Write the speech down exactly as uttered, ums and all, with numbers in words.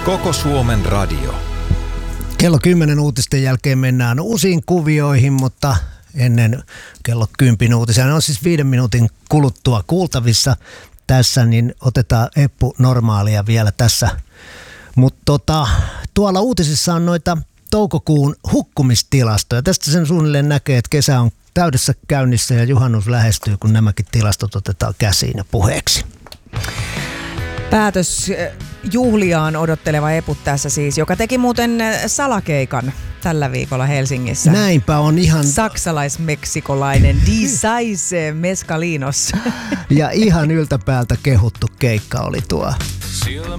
Koko Suomen radio. Kello kymmenen uutisten jälkeen mennään uusiin kuvioihin, mutta ennen kello kymmenen uutisia, ne on siis viiden minuutin kuluttua kuultavissa tässä, niin otetaan Eppu normaalia vielä tässä. Mutta tota, tuolla uutisissa on noita toukokuun hukkumistilastoja. Tästä sen suunnilleen näkee, että kesä on täydessä käynnissä ja juhannus lähestyy, kun nämäkin tilastot otetaan käsiin ja puheeksi. Päätös juhliaan odotteleva Epu tässä siis, joka teki muuten salakeikan tällä viikolla Helsingissä. Näinpä on ihan... Saksalais-meksikolainen Disaise Mescalinos. Ja ihan yltäpäältä kehuttu keikka oli tuo. Siellä